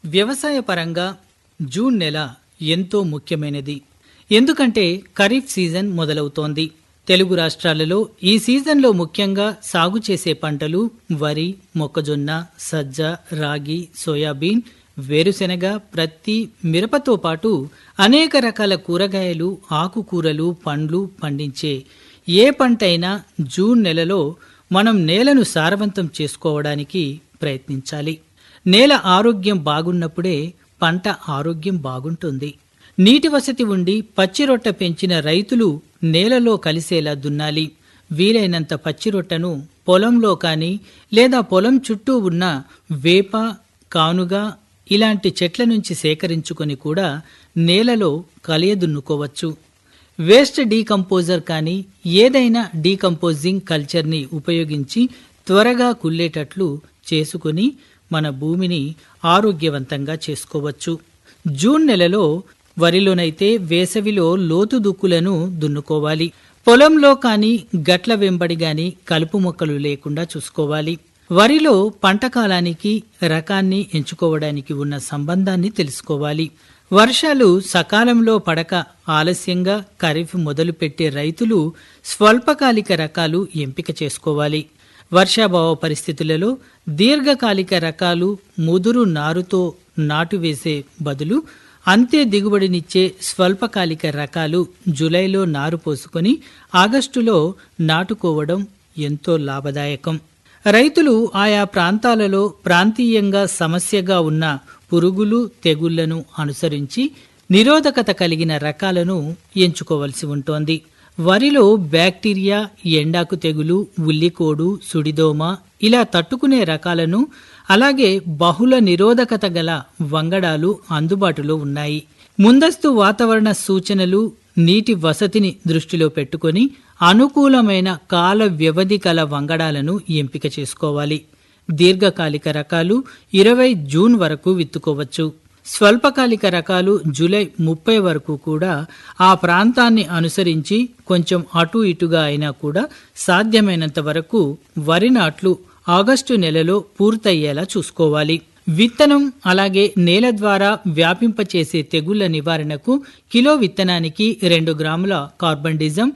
వ్యవసాయ పరంగా జూన్ నెల ఎంతో ముఖ్యమైనది. ఎందుకంటే ఖరీఫ్ సీజన్ మొదలవుతోంది. తెలుగు రాష్ట్రాలలో ఈ సీజన్లో ముఖ్యంగా సాగు చేసే పంటలు వరి, మొక్కజొన్న, సజ్జ, రాగి, సోయాబీన్, వేరుశెనగ, ప్రత్తి, మిరపతో పాటు అనేక రకాల కూరగాయలు, ఆకుకూరలు, పండ్లు పండించే ఏ పంటైనా జూన్ నెలలో మనం నేలను సారవంతం చేసుకోవడానికి ప్రయత్నించాలి. నేల ఆరోగ్యం బాగున్నప్పుడే పంట ఆరోగ్యం బాగుంటుంది. నీటి వసతి ఉండి పచ్చిరొట్ట పెంచిన రైతులు నేలలో కలిసేలా దున్నాలి. వీలైనంత పచ్చిరొట్టను పొలంలో కానీ లేదా పొలం చుట్టూ ఉన్న వేప, కానుగ ఇలాంటి చెట్ల నుంచి సేకరించుకొని కూడా నేలలో కలియదున్నుకోవచ్చు. వేస్ట్ డీకంపోజర్ కానీ ఏదైనా డీకంపోజింగ్ కల్చర్ని ఉపయోగించి త్వరగా కుళ్ళేటట్లు చేసుకుని మన భూమిని ఆరోగ్యవంతంగా చేసుకోవచ్చు. జూన్ నెలలో వరిలోనైతే వేసవిలో లోతు దుక్కులను దున్నుకోవాలి. పొలంలో కానీ గట్ల వెంబడి గాని కలుపు మొక్కలు లేకుండా చూసుకోవాలి. వరిలో పంట కాలానికి రకాన్ని ఎంచుకోవడానికి ఉన్న సంబంధాన్ని తెలుసుకోవాలి. వర్షాలు సకాలంలో పడక ఆలస్యంగా ఖరీఫ్ మొదలుపెట్టే రైతులు స్వల్పకాలిక రకాలు ఎంపిక చేసుకోవాలి. వర్షాభావ పరిస్థితులలో దీర్ఘకాలిక రకాలు ముదురు నారుతో నాటు వేసే బదులు అంతే దిగుబడినిచ్చే స్వల్పకాలిక రకాలు జూలైలో నారు పోసుకొని ఆగస్టులో నాటుకోవడం ఎంతో లాభదాయకం. రైతులు ఆయా ప్రాంతాలలో ప్రాంతీయంగా సమస్యగా ఉన్న పురుగులు, తెగుళ్లను అనుసరించి నిరోధకత కలిగిన రకాలను ఎంచుకోవలసి ఉంటోంది. వరిలో బ్యాక్టీరియా, ఎండాకు తెగులు, ఉల్లికోడు, సుడిదోమ ఇలా తట్టుకునే రకాలను, అలాగే బహుళ నిరోధకత గల వంగడాలు అందుబాటులో ఉన్నాయి. ముందస్తు వాతావరణ సూచనలు, నీటి వసతిని దృష్టిలో పెట్టుకొని అనుకూలమైన కాల వ్యవధి కల వంగడాలను ఎంపిక చేసుకోవాలి. దీర్ఘకాలిక రకాలు 20 జూన్ వరకు విత్తుకోవచ్చు. స్వల్పకాలిక రకాలు జూలై 30 వరకు కూడా ఆ ప్రాంతాన్ని అనుసరించి కొంచెం అటు ఇటుగా అయినా కూడా సాధ్యమైనంత వరకు వరి నాట్లు ఆగస్టు నెలలో పూర్తయ్యేలా చూసుకోవాలి. విత్తనం అలాగే నేల ద్వారా వ్యాపింపచేసే తెగుళ్ల నివారణకు కిలో విత్తనానికి 2 గ్రాముల కార్బండిజం,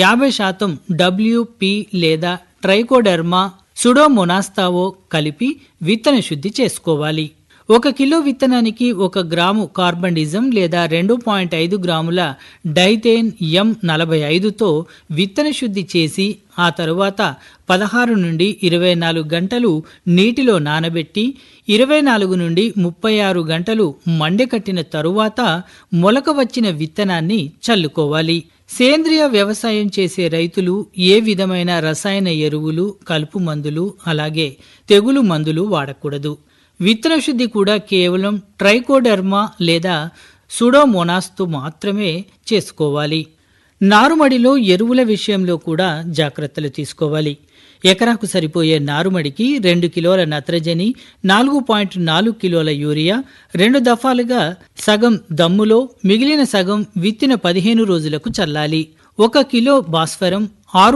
50% WP లేదా ట్రైకోడెర్మా సుడోమోనాస్తావో కలిపి విత్తన శుద్ధి చేసుకోవాలి. 1 కిలో విత్తనానికి 1 గ్రాము కార్బండిజం లేదా 2.5 గ్రాముల డైథేన్ M45తో విత్తన శుద్ధి చేసి ఆ తరువాత 16 నుండి 24 గంటలు నీటిలో నానబెట్టి 24 నుండి 36 గంటలు మండెకట్టిన తరువాత మొలక వచ్చిన విత్తనాన్ని చల్లుకోవాలి. సేంద్రియ వ్యవసాయం చేసే రైతులు ఏ విధమైన రసాయన ఎరువులు, కలుపు మందులు అలాగే తెగులు మందులు వాడకూడదు. విత్తన శుద్ధి కూడా కేవలం ట్రైకోడెర్మా లేదా సుడోమోనాస్తో మాత్రమే చేసుకోవాలి. నారుమడిలో ఎరువుల విషయంలో కూడా జాగ్రత్తలు తీసుకోవాలి. ఎకరాకు సరిపోయే నారుమడికి 2 కిలోల నత్రజని, 4.4 కిలోల యూరియా 2 దఫాలుగా సగం దమ్ములో, మిగిలిన సగం విత్తిన 15 రోజులకు చల్లాలి. 1 కిలో భాస్వరం,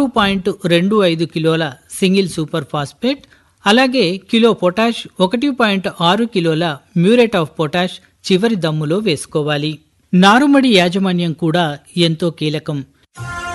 6.25 కిలోల సింగిల్ సూపర్ ఫాస్ఫేట్, అలాగే కిలో పొటాష్, 1.6 కిలోల మ్యూరేట్ ఆఫ్ పొటాష్ చివరి దమ్ములో వేసుకోవాలి. నారుమడి యాజమాన్యం కూడా ఎంతో కీలకం.